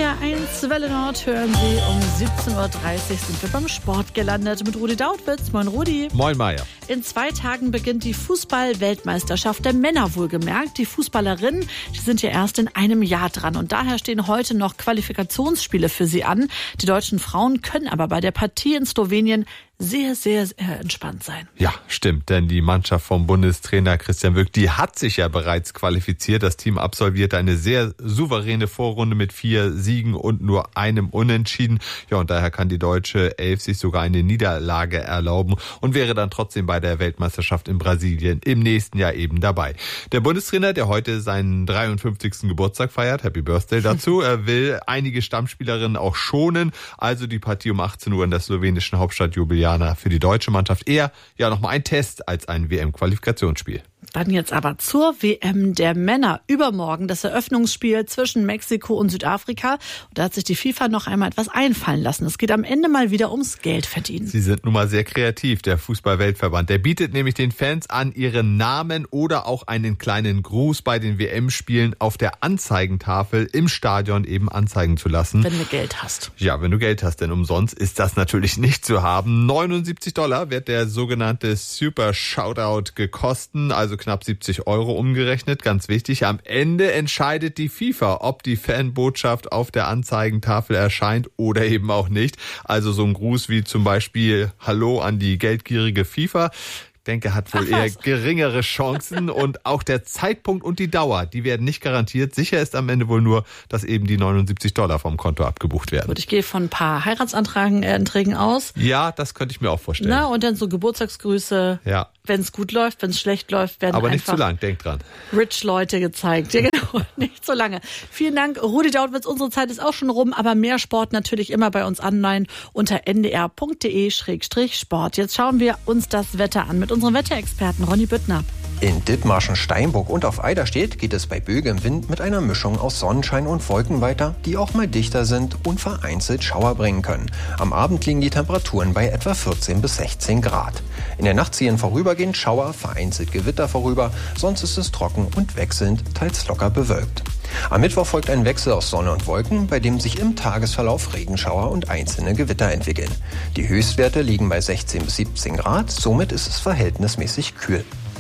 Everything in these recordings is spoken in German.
NDR 1 Welle Nord hören Sie um 17.30 Uhr sind wir beim Sport gelandet mit Rudi Dautwitz. Moin Rudi. Moin Maja. In 2 Tagen beginnt die Fußball-Weltmeisterschaft der Männer wohlgemerkt. Die Fußballerinnen, die sind ja erst in einem Jahr dran und daher stehen heute noch Qualifikationsspiele für sie an. Die deutschen Frauen können aber bei der Partie in Slowenien sehr, sehr, sehr entspannt sein. Ja, stimmt, denn die Mannschaft vom Bundestrainer Christian Wülk, die hat sich ja bereits qualifiziert. Das Team absolvierte eine sehr souveräne Vorrunde mit 4 Siegen und nur einem Unentschieden. Ja, und daher kann die deutsche Elf sich sogar eine Niederlage erlauben und wäre dann trotzdem bei der Weltmeisterschaft in Brasilien im nächsten Jahr eben dabei. Der Bundestrainer, der heute seinen 53. Geburtstag feiert, Happy Birthday dazu, will einige Stammspielerinnen auch schonen. Also die Partie um 18 Uhr in der slowenischen Hauptstadt Ljubljana für die deutsche Mannschaft eher nochmal ein Test als ein WM-Qualifikationsspiel. Dann jetzt aber zur WM der Männer. Übermorgen das Eröffnungsspiel zwischen Mexiko und Südafrika. Und da hat sich die FIFA noch einmal etwas einfallen lassen. Es geht am Ende mal wieder ums Geldverdienen. Sie sind nun mal sehr kreativ, der Fußball-Weltverband. Der bietet nämlich den Fans an, ihren Namen oder auch einen kleinen Gruß bei den WM-Spielen auf der Anzeigentafel im Stadion eben anzeigen zu lassen. Wenn du Geld hast. Ja, wenn du Geld hast, denn umsonst ist das natürlich nicht zu haben. $79 wird der sogenannte Super Shoutout gekostet, also knapp 70 € umgerechnet. Ganz wichtig, am Ende entscheidet die FIFA, ob die Fanbotschaft auf der Anzeigentafel erscheint oder eben auch nicht. Also so ein Gruß wie zum Beispiel Hallo an die geldgierige FIFA. Ich denke, hat wohl eher geringere Chancen und auch der Zeitpunkt und die Dauer, die werden nicht garantiert. Sicher ist am Ende wohl nur, dass eben die $79 vom Konto abgebucht werden. Gut, ich gehe von ein paar Heiratsanträgen aus. Ja, das könnte ich mir auch vorstellen. Na, und dann so Geburtstagsgrüße. Ja. Wenn es gut läuft, wenn es schlecht läuft, werden aber einfach nicht zu lang, denk dran. Rich Leute gezeigt. Ja, genau, nicht so lange. Vielen Dank, Rudi Dautwitz. Unsere Zeit ist auch schon rum, aber mehr Sport natürlich immer bei uns online unter ndr.de/sport. Jetzt schauen wir uns das Wetter an mit unserem Wetterexperten Ronny Büttner. In Dithmarschen, Steinburg und auf Eiderstedt geht es bei böigem Wind mit einer Mischung aus Sonnenschein und Wolken weiter, die auch mal dichter sind und vereinzelt Schauer bringen können. Am Abend liegen die Temperaturen bei etwa 14 bis 16 Grad. In der Nacht ziehen vorübergehend Schauer, vereinzelt Gewitter vorüber, sonst ist es trocken und wechselnd, teils locker bewölkt. Am Mittwoch folgt ein Wechsel aus Sonne und Wolken, bei dem sich im Tagesverlauf Regenschauer und einzelne Gewitter entwickeln. Die Höchstwerte liegen bei 16 bis 17 Grad, somit ist es verhältnismäßig kühl.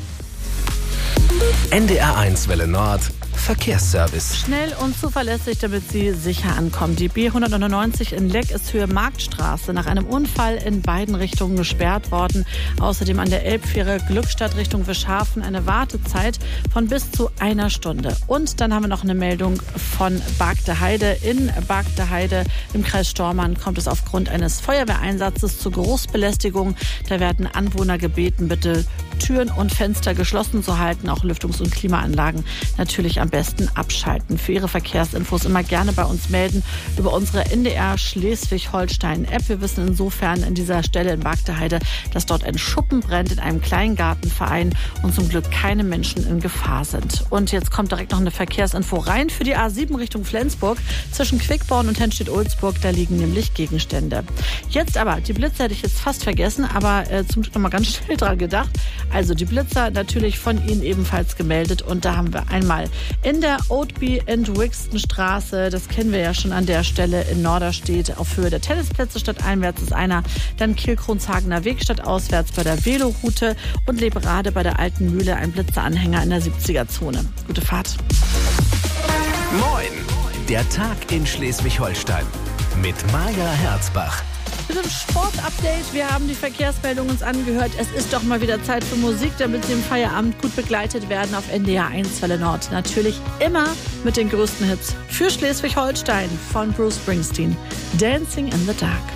NDR 1 Welle Nord Verkehrsservice. Schnell und zuverlässig, damit Sie sicher ankommen. Die B199 in Leck ist Höhe Marktstraße nach einem Unfall in beiden Richtungen gesperrt worden. Außerdem an der Elbfähre Glückstadt Richtung Wischhafen eine Wartezeit von bis zu 1 Stunde. Und dann haben wir noch eine Meldung von Bargteheide. In Bargteheide im Kreis Stormarn kommt es aufgrund eines Feuerwehreinsatzes zu Geruchsbelästigung. Da werden Anwohner gebeten, bitte Türen und Fenster geschlossen zu halten, auch Lüftungs- und Klimaanlagen natürlich am besten abschalten. Für Ihre Verkehrsinfos immer gerne bei uns melden über unsere NDR Schleswig-Holstein-App. Wir wissen insofern an dieser Stelle in Bargteheide, dass dort ein Schuppen brennt in einem Kleingartenverein und zum Glück keine Menschen in Gefahr sind. Und jetzt kommt direkt noch eine Verkehrsinfo rein für die A7 Richtung Flensburg. Zwischen Quickborn und Henstedt-Ulzburg, da liegen nämlich Gegenstände. Jetzt aber, die Blitzer hätte ich jetzt fast vergessen, aber zum Glück noch mal ganz schnell dran gedacht. Also die Blitzer natürlich von Ihnen ebenfalls gemeldet und da haben wir einmal in der Oatby and Wixton Straße, das kennen wir ja schon an der Stelle in Norderstedt, auf Höhe der Tennisplätze stadteinwärts ist einer, dann Kiel-Kronshagener Weg stadtauswärts bei der Veloroute und Leberade bei der Alten Mühle, ein Blitzeranhänger in der 70er-Zone. Gute Fahrt. Moin, der Tag in Schleswig-Holstein mit Maja Herzbach. Mit dem Sportupdate. Wir haben die Verkehrsmeldung uns angehört. Es ist doch mal wieder Zeit für Musik, damit Sie im Feierabend gut begleitet werden auf NDR 1 Welle Nord. Natürlich immer mit den größten Hits für Schleswig-Holstein von Bruce Springsteen. Dancing in the Dark.